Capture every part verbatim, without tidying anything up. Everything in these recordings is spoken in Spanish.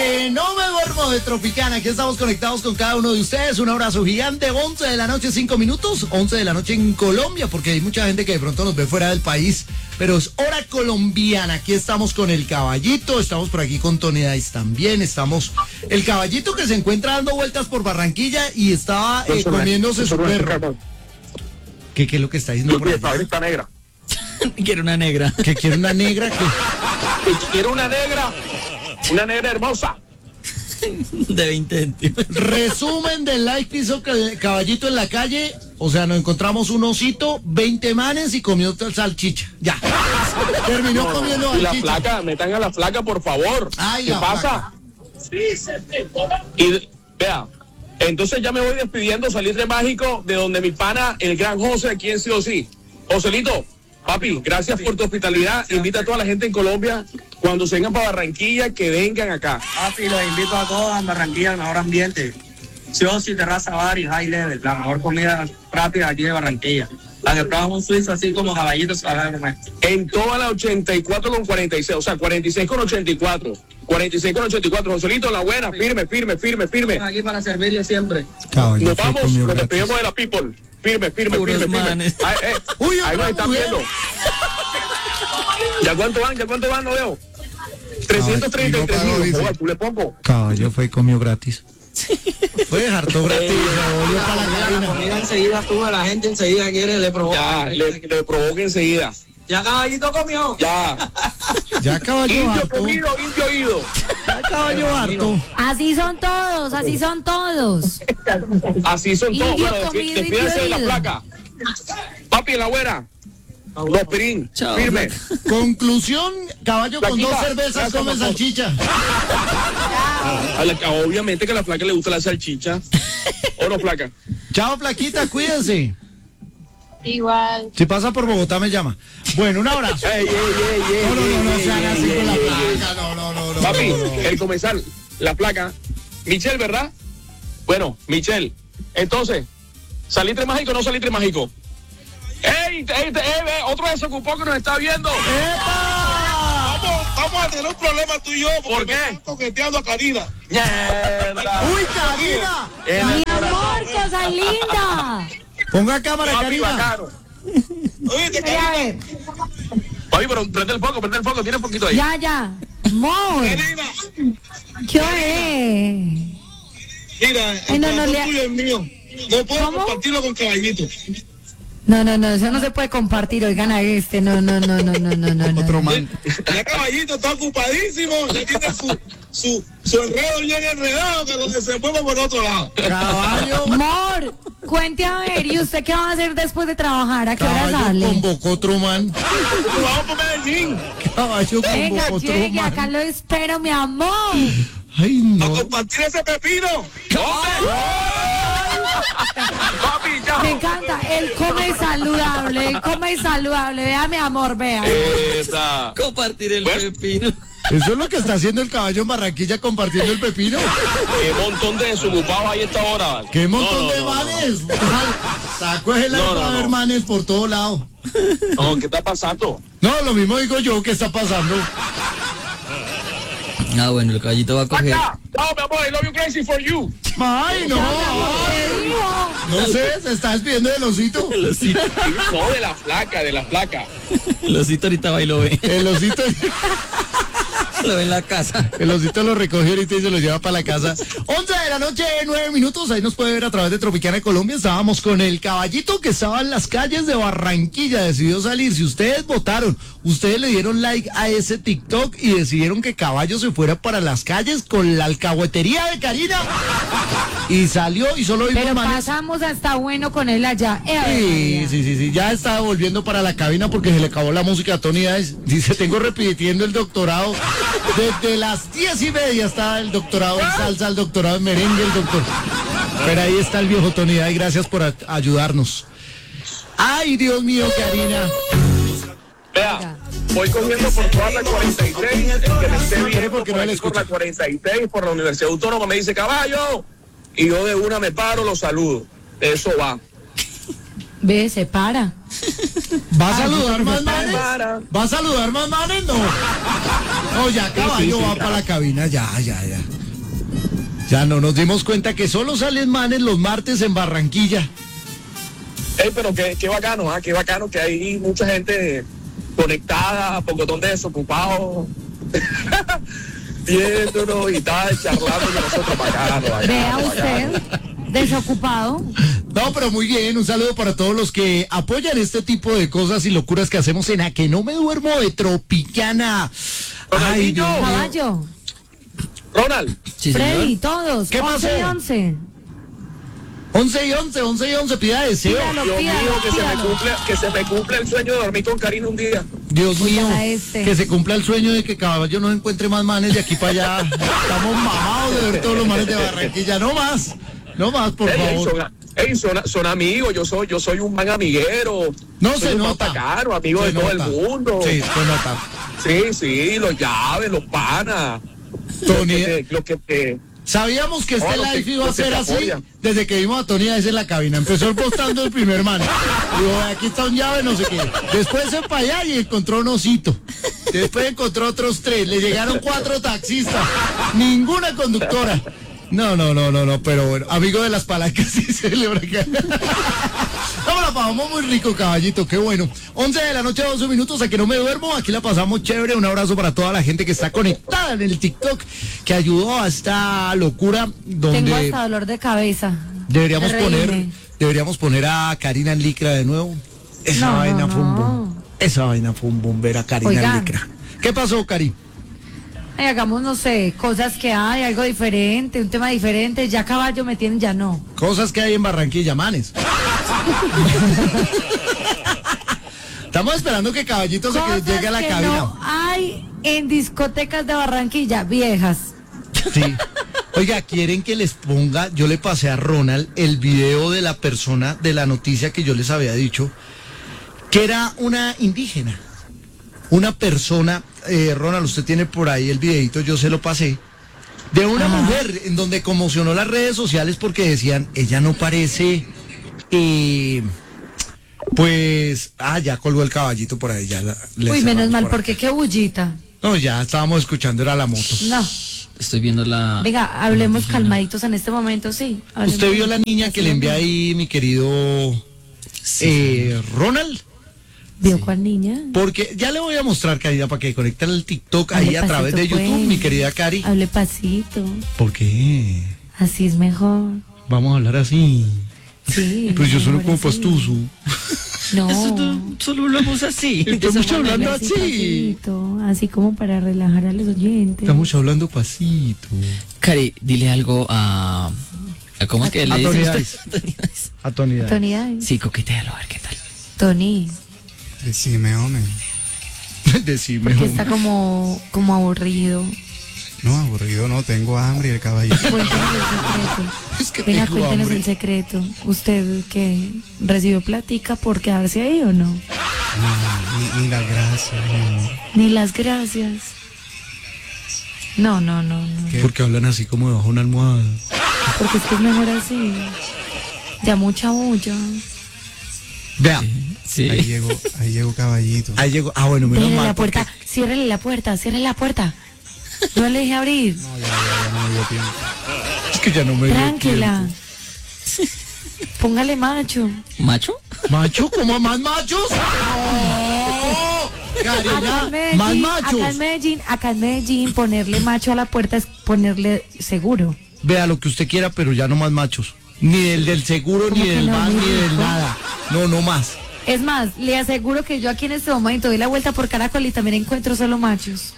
que no me duermo de Tropicana. Aquí estamos conectados con cada uno de ustedes. Un abrazo gigante. once de la noche, cinco minutos. once de la noche en Colombia, porque hay mucha gente que de pronto nos ve fuera del país. Pero es hora colombiana. Aquí estamos con el Caballito. Estamos por aquí con Tony Dice también. Estamos. El Caballito que se encuentra dando vueltas por Barranquilla y estaba eh, comiéndose su perro. ¿Qué, ¿Qué es lo que está diciendo por allá? Está negra. Quiero una negra. ¿Que quiere una negra? ¿Que quiero una negra? Una negra hermosa. De veinte centímetros. Resumen del like que hizo Caballito en la calle. O sea, nos encontramos un osito, veinte manes y comió salchicha. Ya. Terminó no, comiendo salchicha. Y la flaca, metan a la flaca, por favor. Ay, ¿Qué pasa? Sí, se te... Y vea, entonces ya me voy despidiendo, Salitre Mágico, de donde mi pana, el gran José, aquí en sí o sí. Joselito, papi, gracias por tu hospitalidad. Invita a toda la gente en Colombia, cuando se vengan para Barranquilla, que vengan acá. Papi, los invito a todos a Barranquilla, el mejor ambiente. Sí o sí, terraza bar y high level, la mejor comida rápida aquí de Barranquilla. La que probamos un suizo así como Caballitos. En toda la ochenta y cuatro con cuarenta y seis, o sea, cuarenta y seis con ochenta y cuatro. cuarenta y seis con ochenta y cuatro, Joselito, la buena, firme, firme, firme, firme. Aquí para servirle siempre. Caballo, nos vamos, nos despedimos de la people. Firme, firme, Puros firme, firme. manes. Ay, eh, Uy, ahí nos están viendo. ¿Ya cuánto van? ¿Ya cuánto van? No veo. trescientos treinta y tres mil. Joder, tú le pongo. Caballo fue y comió gratis. Fue harto gratis. Eh, para la cabina. Comida enseguida tuve, la gente enseguida quiere, le provoca. Ya, le, le provoca enseguida. ¿Ya Caballito comió? Ya. Ya Caballo Indio harto. comido, indio oído. Ya Caballo harto. Así son todos, así son todos. Así son todos. Indio Bueno, comido, despídense de la indio placa. Papi, la güera. Dos Pirín, Chao, firme. Conclusión, Caballo con Flaquita, dos cervezas gracias, come doctor. salchicha. A la- obviamente que a la flaca le gusta la salchicha. ¿O no, flaca? Chao, Flaquita, cuídense. Igual. Si pasa por Bogotá me llama. Bueno, un abrazo. Ey, ey, ey, ey, No, no, no, no ey, sean ey, así ey, con la ey, ey. placa. No, no, no, no. Papi, no, no. el comensal, la placa. Michelle, ¿verdad? Bueno, Michelle. Entonces, ¿salitre mágico o no salitre mágico? ¡Ey! ey, ey, ey otro desocupó que nos está viendo! Vamos, vamos a tener un problema tú y yo. Porque ¿Por qué? me están coqueteando a Karina. ¡Mierda! ¡Uy, Karina! Eh, Mi amor, cosa linda. Ponga cámara, papi, Karina. bacano. Oíste, Mira, a Karina. ver. Oye, pero prende el foco, prende el foco, tiene poquito ahí. Ya, ya. Amor, Karina, ¿qué es? mira, Ay, el no, no, corazón le- tuyo es mío. No puedo ¿Cómo? compartirlo con Caballito. No, no, no, eso no se puede compartir. Oigan a este. No, no, no, no, no, no, no. Otro no. man. Ya Caballito está ocupadísimo. Ya tiene su, su, su enredo bien enredado que lo que se mueve por otro lado. Caballo. Amor, cuente a ver, ¿y usted qué va a hacer después de trabajar? ¿A qué hora Caballo sale? convocó otro man. Nos vamos para Medellín Caballo Venga, convocó otro llegue, acá man. lo espero, mi amor. Ay, a no. compartir ese pepino. Papi, ya. Me encanta, él come saludable, él come saludable. Vea, mi amor, vea. Esa. Compartir el Bueno. pepino. Eso es lo que está haciendo el Caballo en Barranquilla compartiendo el pepino. Qué montón de desocupados hay a esta hora. ¡Qué montón No, no, de no, manes! Saco el No, like no, para ver no. manes por todo lado. No, ¿qué está pasando? No, lo mismo digo yo, ¿qué está pasando? Ah, bueno, el caballito va a coger. ¡Acá! No, mi amor, I love you crazy for you. ¡Ay, no! ¿Qué dijo? No sé, se está despidiendo del osito. El osito, No, de la flaca, de la flaca. el osito ahorita va y lo ve. El osito, Lo ve en la casa. el osito lo recoge ahorita y se lo lleva para la casa. once de la noche, nueve minutos. Ahí nos puede ver a través de Tropicana de Colombia. Estábamos con el Caballito que estaba en las calles de Barranquilla. Decidió salir. Si ustedes votaron, ustedes le dieron like a ese TikTok y decidieron que Caballo se fuera para las calles con la alcahuetería de Karina. Y salió y solo vimos Pero manes. pasamos hasta bueno con él allá. Eh, a ver, Sí, María. sí, sí, sí, ya está volviendo para la cabina porque se le acabó la música a Tony Dice. Dice, tengo repitiendo el doctorado. Desde las diez y media está el doctorado en salsa, el doctorado en merengue, el doctor. Pero ahí está el viejo Tony Dice, gracias por a- ayudarnos. Ay, Dios mío, Karina. Vea, voy cogiendo por toda la cuarenta y seis, el que me esté viendo porque no por, le aquí por escucho. la cuarenta y seis, por la Universidad Autónoma, me dice, caballo, y yo de una me paro, lo saludo. Eso va. Ve, se para. ¿Va a saludar más manes? para. ¿Va a saludar más manes? No. No, ya caballo sí, va claro. para la cabina, ya, ya, ya. Ya no nos dimos cuenta que solo salen manes los martes en Barranquilla. Ey, pero qué, qué bacano, ¿ah? Qué bacano que hay mucha gente conectada, pocotón de desocupados, viéndonos y tal, charlando con nosotros. Bacano, bacano, Vea bacano. usted, desocupado. No, pero muy bien, un saludo para todos los que apoyan este tipo de cosas y locuras que hacemos en A Que No Me Duermo de Tropicana. Ay, Dios mío. Caballo, Ronald, Sí, Freddy, señor. todos. ¿Qué once y pasó? once. once y once, once y once, pida deseo. Pídalo, Dios mío, pídalo, que se, me pídalo. cumple, que se me cumple el sueño de dormir con Karina un día. Dios mío, Oiga, este. que se cumpla el sueño de que Caballo no encuentre más manes de aquí para allá. Estamos mamados de ver todos los manes de Barranquilla. No más, no más, por Ey, ey, favor. son, ey, son, son amigos, yo soy, yo soy un man amiguero. No soy se un nota. Bacano, amigo Se de todo nota. el mundo. Sí, se nota. Sí, sí, los llaves, los panas. Tony, Lo que te- lo que te... sabíamos que este Oh, lo que- live iba a lo que ser te así apoya. desde que vimos a Tony Dice en la cabina. Empezó postando el primer man. Digo, aquí está un llave, no sé qué. Después se fue para allá y encontró un osito. Después encontró otros tres. Le llegaron cuatro taxistas. Ninguna conductora. No, no, no, no, no, pero bueno, amigo de las palancas sí celebra que... No, la pasamos muy rico, caballito, qué bueno. once de la noche, doce minutos, a Que No Me Duermo, aquí la pasamos chévere. Un abrazo para toda la gente que está conectada en el TikTok, que ayudó a esta locura donde Tengo hasta dolor de cabeza. deberíamos de poner, reírme. deberíamos poner a Karina en licra de nuevo. Esa No, vaina no, fue un no. boom. Esa vaina fue un boom, ver a Karina en Oigan. licra. ¿Qué pasó, Cari? Ay, hagamos, no sé, cosas que hay, algo diferente, un tema diferente. Ya Caballo me tienen, ya no. Cosas que hay en Barranquilla, manes. Estamos esperando que Caballito se que Cosas llegue a la que cabina. no hay en discotecas de Barranquilla, viejas. Sí. Oiga, ¿quieren que les ponga? Yo le pasé a Ronald el video de la persona de la noticia que yo les había dicho, que era una indígena. Una persona, eh, Ronald, usted tiene por ahí el videito, yo se lo pasé, de una Ajá. mujer en donde conmocionó las redes sociales porque decían, ella no parece, eh, pues, ah, ya colgó el caballito por ahí, ya la, le Uy, cerramos menos mal, por ahí. porque qué bullita. No, ya estábamos escuchando, era la moto. No. Estoy viendo la... Venga, hablemos calmaditos en este momento, sí. hablemos. ¿Usted vio la niña que le envié ahí, mi querido eh, Ronald? ¿Vio cuál niña? Porque ya le voy a mostrar, Karina, para que conecten el TikTok Hable ahí a través de pasito, YouTube, pues. mi querida Cari. Hable pasito. ¿Por qué? Así es mejor. Vamos a hablar así. Sí. Pues yo sueno mejor como así. pastuso. No. Solo hablamos así. Estamos hablando Así, así. pasito, así como para relajar a los oyentes. Estamos hablando pasito. Cari, dile algo a... a ¿Cómo es que A le Tony dices? Dice. A Tony Dice. Tony, ay. Sí, coquetealo, a ver qué tal. Tony, Decime, hombre. Decime. porque está como, como aburrido. No, aburrido no, tengo hambre y el caballito. Cuéntenos el secreto. Es que Venga, tengo cuéntenos hambre. el secreto. ¿Usted que recibió platica por quedarse ahí o no? No, ni, ni las gracias, mi amor. Ni las gracias. No, no, no, no. ¿Qué? Porque hablan así como debajo de una almohada. Porque es que es mejor así. Ya mucha bulla. Vea, Sí. Ahí llegó, ahí llegó caballito. ahí llegó. Ah, bueno, menos Déjele mal. la puerta, porque- ciérrele la puerta, ciérrele la puerta. No le deje abrir. No, ya, ya, ya no me dio tiempo. Es que ya no me dio Tranquila. Póngale macho. ¿Macho? tiempo. ¿Macho? ¿Cómo más machos? ¡No! Acá Karina, en más Medellín, acá en machos. Medellín, acá en Medellín, ponerle macho a la puerta es ponerle seguro. Vea lo que usted quiera, pero ya no más machos. Ni del del seguro, ni ¿Cómo que del no, van, mi ni del rico? nada. No, no más. Es más, le aseguro que yo aquí en este momento doy la vuelta por Caracol y también encuentro solo machos.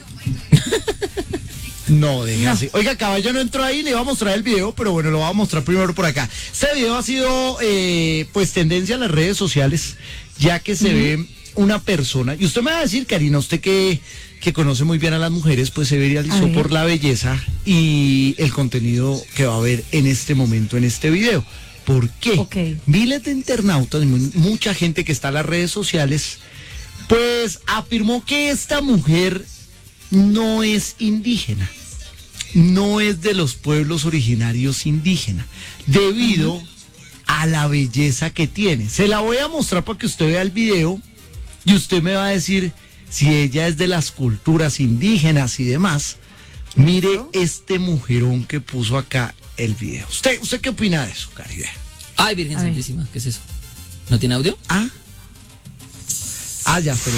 No, deje No. así. Oiga, Caballo no entró ahí, le iba a mostrar el video, pero bueno, lo voy a mostrar primero por acá. Este video ha sido, eh, pues, tendencia en las redes sociales, ya que se ve una persona, y usted me va a decir, Karina, usted que, que conoce muy bien a las mujeres, pues se A viralizó ver. por la belleza y el contenido que va a haber en este momento, en este video. ¿Por qué? Ok. Miles de internautas, y mu- mucha gente que está en las redes sociales, pues afirmó que esta mujer no es indígena, no es de los pueblos originarios indígenas, debido a la belleza que tiene. Se la voy a mostrar para que usted vea el video y usted me va a decir si ella es de las culturas indígenas y demás. Mire este mujerón que puso acá el video. ¿Usted, usted qué opina de eso, Caribe? Ay, Virgen A ver. Santísima, ¿qué es eso? ¿No tiene audio? Ah, ah ya, pero...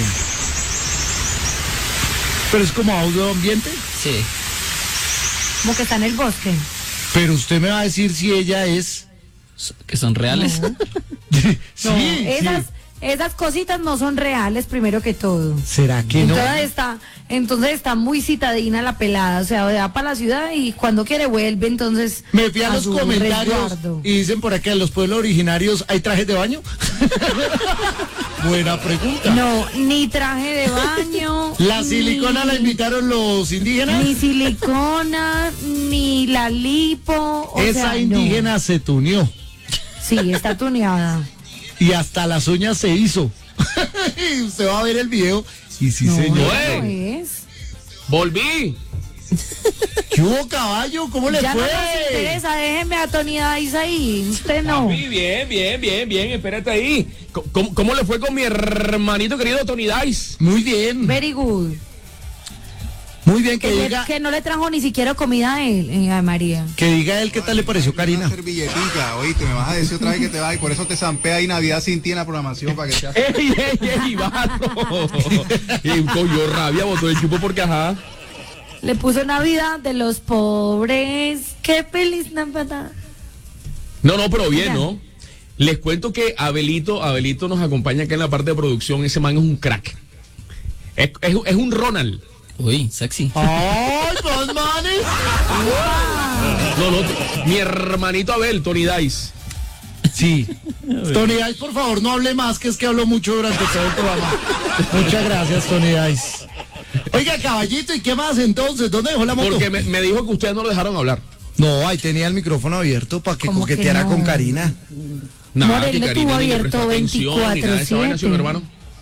Pero es como audio ambiente. Sí. Como que está en el bosque. Pero usted me va a decir si ella es... So- ¿Que son reales? No. sí, No, sí. esas, esas cositas no son reales, primero que todo. ¿Será que no? Entonces está, entonces está muy citadina la pelada, o sea, va para la ciudad y cuando quiere vuelve, entonces Me fui a, los su comentarios resguardo. y dicen por acá, en los pueblos originarios hay trajes de baño. Buena pregunta. No, ni traje de baño. ¿La silicona ni- la invitaron los indígenas? Ni silicona, ni la lipo. O Esa sea, no. indígena se tuneó Sí, está tuneada. y hasta las uñas se hizo. Y usted va a ver el video y sí, No, señor. no es. Volví. ¿Qué hubo, caballo? ¿Cómo le Ya no fue? nos interesa, déjenme a Tony Dice ahí. Usted no. Papi, bien, bien, bien, bien. Espérate ahí. ¿Cómo, cómo le fue con mi hermanito querido Tony Dice? Muy bien. Very good. Muy bien, que Que, le- diga, que no le trajo ni siquiera comida a él, eh, a María. que diga él qué tal le pareció Karina. Una servilletica, oíste, me vas a decir otra vez que te vas y por eso te zampea ahí Navidad sin ti en la programación para que te hagas. ¡Ey, ey, ey, barro! Y cogió rabia, botó el chupo porque ajá. Le puso Navidad de los pobres. ¡Qué feliz Navidad! No, no, pero bien, Ya. ¿no? Les cuento que Abelito, Abelito nos acompaña acá en la parte de producción. Ese man es un crack. Es, es, es un Ronald. Uy, sexy. ¡Ay, dos manes! No, no, mi hermanito Abel, Tony Dice. Sí. Tony Dice, por favor, no hable más, que es que hablo mucho durante todo el programa. Muchas gracias, Tony Dice. Oiga, caballito, ¿y qué más entonces? ¿Dónde dejó la moto? Porque me, me dijo que ustedes no lo dejaron hablar. No, ahí tenía el micrófono abierto para que ¿Cómo que coqueteara no? con Karina. Nada, Morel que lo Karina tuvo ni le abierto prestó atención, ni nada de esa vaina, ¿sí, mi hermano?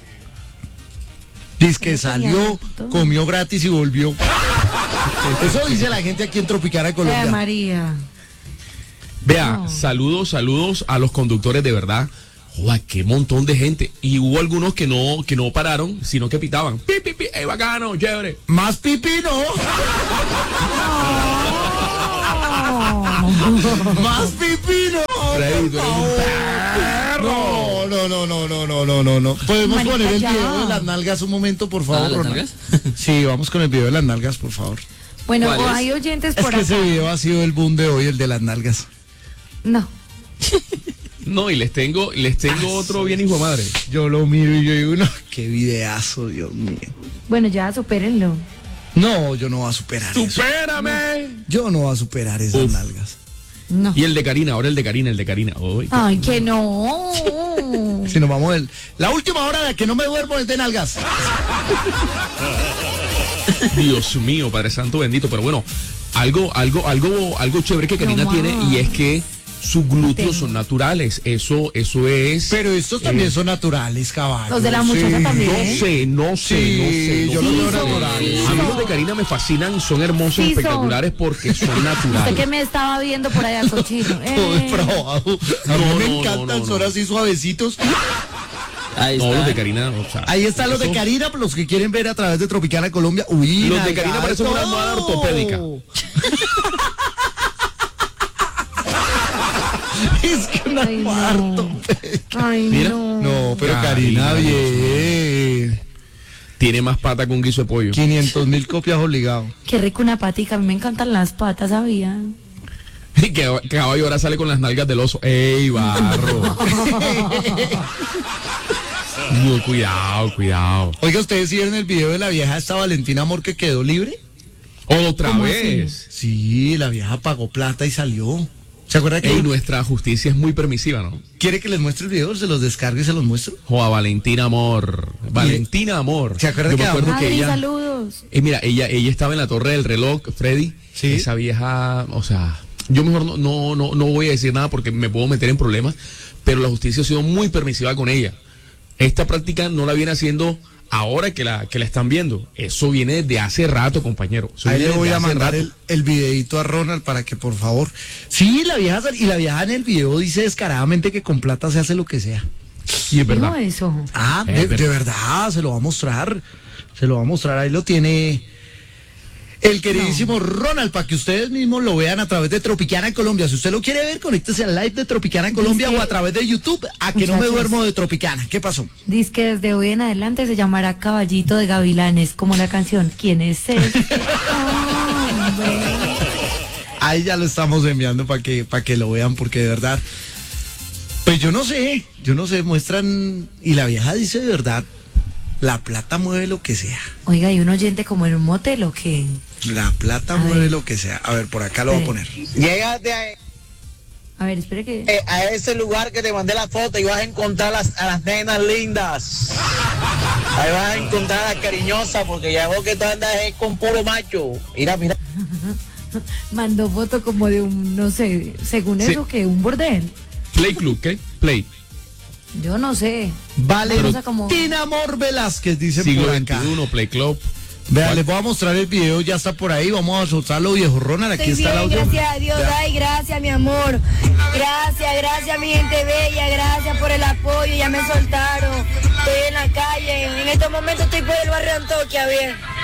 Dice que Pero salió, tenía todo. comió gratis y volvió. Eso dice la gente aquí en Tropicana, Ay, Colombia. María. Vea, No. saludos, saludos a los conductores de verdad. Joder, qué montón de gente. Y hubo algunos que no, que no pararon, sino que pitaban. Pi, pi, pi, ey, bacano, chévere. Más pipí, ¿no? Más pipí, no. Freddy, tú eres un No, no, no, no, no, no, no, no, no. ¿Podemos Marica, poner el ya. video de las nalgas un momento, por favor, Ah, ¿las Ronald? nalgas? Sí, vamos con el video de las nalgas, por favor. Bueno, ¿Cuál o es? hay oyentes Es por que acá. ese video ha sido el boom de hoy, el de las nalgas. No. No, y les tengo, les tengo otro bien hijo de madre. Yo lo miro y yo digo, no, qué videazo, Dios mío. Bueno, ya supérenlo. No, yo no voy a superar eso. ¡Supérame! Yo no voy a superar esas Uf. nalgas. No. Y el de Karina, ahora el de Karina, el de Karina. Uy, Ay, que no. Si nos vamos el... La última hora de que no me duermo es de nalgas. Dios mío, Padre Santo bendito. Pero bueno, algo, algo, algo, algo chévere que Karina No tiene más. y es que sus glúteos son naturales. Eso, eso es. Pero estos también son naturales, caballo. Los de la muchacha Sí. también. No sé, no sé, Sí, no sé. no yo sé. los veo son, naturales. sí A mí son. los de Karina me fascinan, son hermosos, Sí son. espectaculares porque son Usted naturales. que me estaba viendo por allá, cochino. Todo Eh. es abajo. A mí No, me no, encantan, no, no, son no. así suavecitos. Ahí No, está. los de Karina, o sea. Ahí están los de eso- Karina, los que quieren ver a través de Tropicana Colombia. Uy, Los de nalga Karina parecen una todo. almohada ortopédica. Es que una Ay, no. cuarto. Ay, Mira. no. No, pero Karina, Karina, bien. Tiene más pata que un guiso de pollo. quinientos mil copias obligado. Qué rico una patica. A mí me encantan las patas, ¿sabían? Y que que caballo ahora sale con las nalgas del oso. ¡Ey, barro! No, cuidado, cuidado. Oiga, ¿ustedes vieron el video de la vieja esta Valentina Amor que quedó libre? Otra ¿Cómo vez. Sí, la vieja pagó plata y salió. ¿Se acuerda que Ey, nuestra justicia es muy permisiva, ¿no? quiere que les muestre el video? ¿Se los descargue y se los muestro? Joa, Valentina Amor. Valentina Amor. ¿Se acuerda Yo que me acuerdo que Adri, ella. saludos. Eh, mira, ella, ella estaba en la torre del reloj, Freddy. Sí. Esa vieja, o sea, yo mejor no, no, no, no voy a decir nada porque me puedo meter en problemas, pero la justicia ha sido muy permisiva con ella. Esta práctica no la viene haciendo ahora que la, que la están viendo. Eso viene desde hace rato, compañero. Eso Ahí viene le voy desde a hace mandar rato. el, el videito a Ronald para que por favor. Sí, la vieja sal- y la vieja en el video dice descaradamente que con plata se hace lo que sea. Y es verdad. No, eso. Ah, Es de, verdad. de verdad, se lo va a mostrar. Se lo va a mostrar, ahí lo tiene el queridísimo Ronald, para que ustedes mismos lo vean a través de Tropicana Colombia. Si usted lo quiere ver, conéctese al live de Tropicana Colombia Dice- o a través de YouTube, a que no me Muchachos. duermo de Tropicana. ¿Qué pasó? Dice que desde hoy en adelante se llamará Caballito de Gavilanes, como la canción ¿Quién es este hombre? Ahí ya lo estamos enviando para que, para que lo vean, porque de verdad, pues yo no sé, yo no sé, muestran, y la vieja dice de verdad, la plata mueve lo que sea. Oiga, ¿y un oyente como en un motel o qué? La plata A mueve ver. lo que sea. A ver, por acá lo voy a poner. Llegate a, A ver, espere que... eh, a ese lugar que te mandé la foto y vas a encontrar las, a las nenas lindas. Ahí vas a encontrar a las cariñosas porque ya veo que tú andas eh, con puro macho. Mira, mira. Mandó foto como de un, no sé, según Sí. eso, que un bordel. Play Club, ¿qué? Play. Yo no sé. Valentina como- Amor Velázquez, dice Siglo por acá. veintiuno, Play Club. Vean, ¿Cuál? les voy a mostrar el video, ya está por ahí, vamos a soltarlo, viejo Ronald, aquí Estoy está el bien, audio. gracias a Dios, Vea. ay, gracias mi amor, gracias, gracias mi gente bella, gracias por el apoyo, ya me soltaron, estoy en la calle, en estos momentos estoy por el barrio Antoquia, bien.